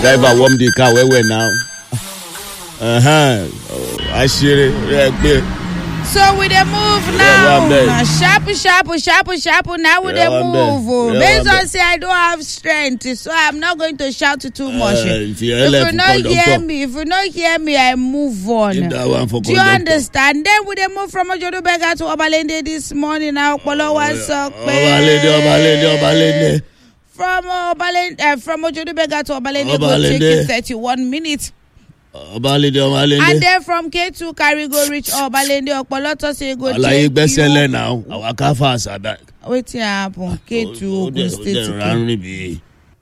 Driver warm the car where now. I see it. So we dey move now. Sharp. Now we dey move. Based on say I don't have strength, so I'm not going to shout too much. If you not hear me, I move on. Do you understand? Then we dey move from Ojodubega to Obalende this morning. Now Obalende. From Ojodubega to Obalende will take you 31 minutes. And then from K2 carry go reach Obalende Okpoloto say go take you now. Our car fast back. Wetin happen? K2 Ogun State.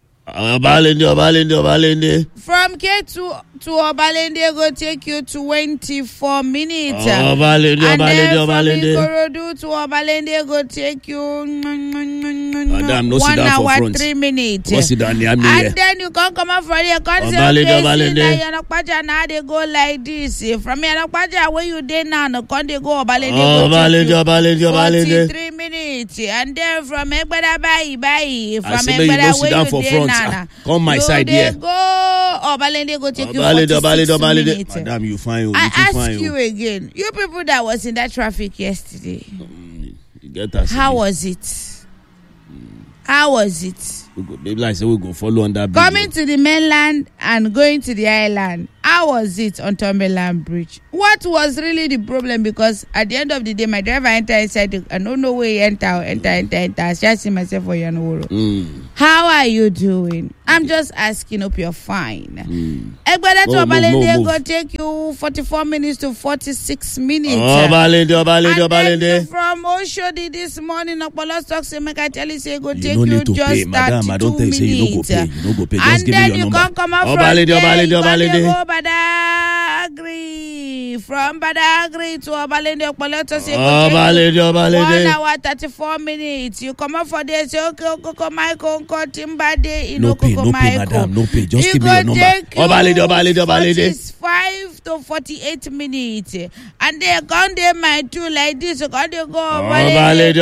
Obalende. From K2 to Obalende go take you 24 minutes. Obalende. From Ikorodu to Obalende go take you Madam, no 1 hour 3 minutes. And then you can come out for your concert. Yanokpaja now they go like this. From Yanokpaja where you dey now, no can they go Obalende 43 minutes. And then from Egbeda Bayi. From Egbeda where you dey now. Come my side here. Go Obalende go take you 46 minutes. Madam, you fine. I ask you again. You people that was in that traffic yesterday. How was it? How was it? Maybe like say we go follow on that bridge. Coming to the mainland and going to the island. How was it on Tombeland Bridge? What was really the problem? Because at the end of the day, my driver entered inside. I don't know where he enter. I just see myself for Yanworo. How are you doing? I'm just asking. Hope you're fine. Egbeda to Obalende go take you 44 minutes to 46 minutes. Obalende. From Oshodi this morning, Okpolo Stock say make I tell you say go take you just 32 minutes. You no go pay. And then you can come out from Obalende. Badagry. From Badagry to Obalende Okpolo say Obalende. 1 hour 34 minutes. You come out for this. Say okay, Michael, Timbade. No pay, madam. No pay. Just give me your number. Obalende. 45 to 48 minutes. And they gone there my two like this. So can they go Obalende.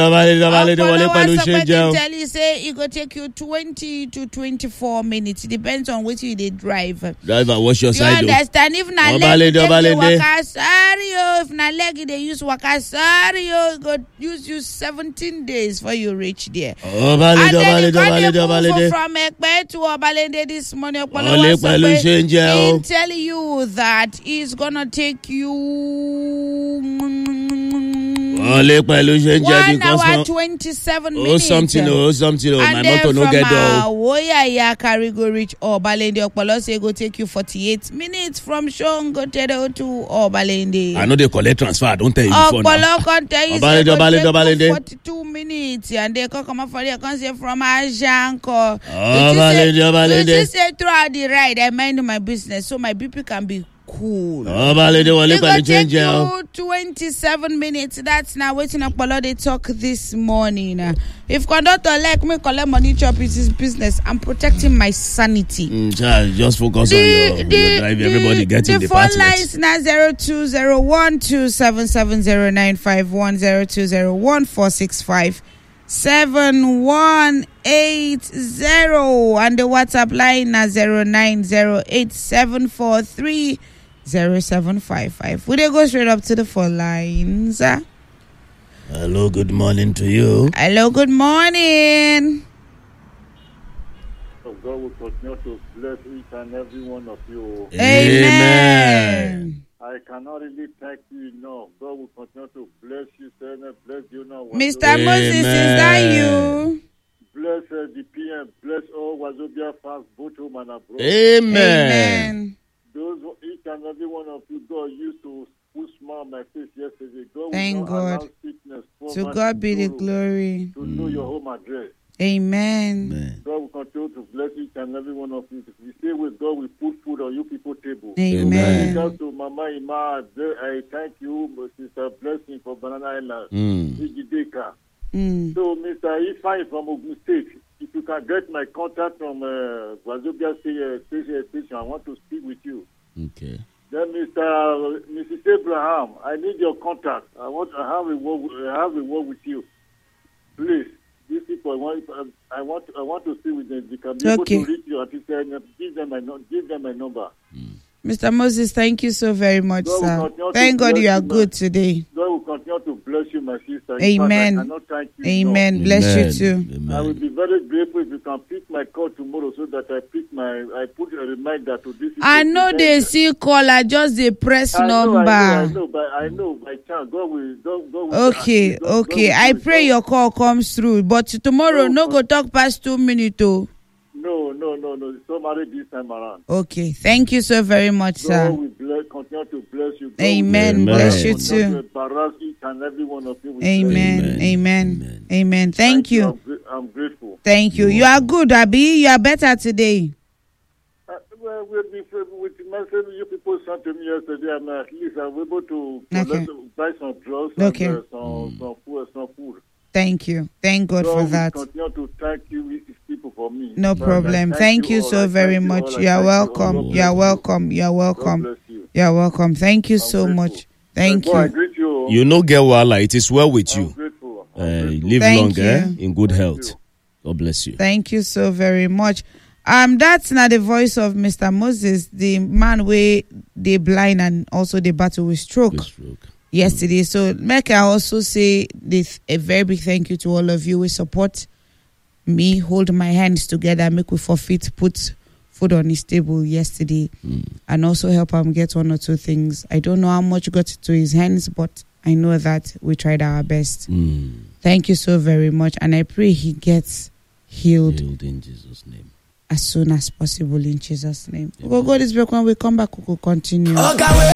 Tell you say it go take you 20 to 24 minutes. Depends on which you they drive. Driver, what's your side? You understand? If na leg they Wakasario, if na leg they use Wakasario, go use you 17 days for you reach there. And then you move from Ekpe to Obalende this morning. He tell you that it's gonna take you 1 hour 27 minutes. Something. My motor no get dog. Woya carry go reach Obalende. Okpolo say go take you 48 minutes from Shongo to Obalende. I know they collect transfer. I don't tell you before now. Okpolo can tell you Obalende 42 minutes. And they come up for the concert from Ajanko. Obalende. Which is throughout the ride, I mind my business so my BP can be cool. It will take you 27 minutes. That's now waiting up below they talk this morning. If conductor like me collect money chop is his business. I'm protecting my sanity. Just focus on your drive. Everybody getting the phone lines now 020127709510201465 7180 and the WhatsApp line na 0908743075. Would they go straight up to the phone lines? Hello, good morning to you. Hello, good morning. God will continue to bless each and every one of you. Amen. I cannot really thank you enough. God will continue to bless you, sir, bless you now. Mr. Moses, is that you? Bless the PM, bless all Wazobia fans, both home and abroad. Amen. Those each and every one of you, God used to put smile on my face yesterday. God thank God. Sickness, to God be the glory. To know your home address. Amen. God will continue to bless each and every one of you. If you stay with God, we put food on you people's table. Amen. Thank to Mama Ima. I thank you, Sister Blessing for Banana Island. Igideka. So, Mr. Ifai from Ogun State, if you can get my contact from Wazobia station, I want to speak with you. Okay. Then, Mrs. Abraham, I need your contact. I want to have a word with you. Please. these people, I want to see with them. They can be able to reach you and give them my number. Mr. Moses, thank you so very much, sir. Thank God you are good today. God will continue to bless you, my sister. Amen. I cannot thank you. Amen. No. Bless you too. Amen. I will be very grateful if you can pick my call tomorrow so that I put a reminder to this. I know they see call, I just the press number. I know, by chance, God will. Okay. I pray your call comes through, but tomorrow, no go talk past 2 minutes, though. No. Somebody this time around. Okay. Thank you so very much, sir. God will continue to bless you. God Amen. Bless you too. Embarrass each and every one of you. Amen. Thank you. I'm grateful. Thank you. You are good, Abi. You are better today. Well, with the message you people sent to me yesterday, and at least I'm able to buy some drugs and some food. Thank you. Thank God for that. Continue to thank you people for me. No problem. Thank you so very much. You are welcome. You are welcome. You are welcome. You are welcome. Thank you so much. Thank you. You know, get well. It is well with you. Live long in good health. God bless you. Thank you so very much. That's not the voice of Mr. Moses, the man where they blind and also they battle with stroke. Yesterday. So make I also say this a very big thank you to all of you who support me, hold my hands together, make we forfeit, put food on his table yesterday, and also help him get one or two things. I don't know how much got to his hands, but I know that we tried our best. Thank you so very much, and I pray he gets healed in Jesus' name as soon as possible in Jesus' name. We'll go this break. When we come back, we will continue.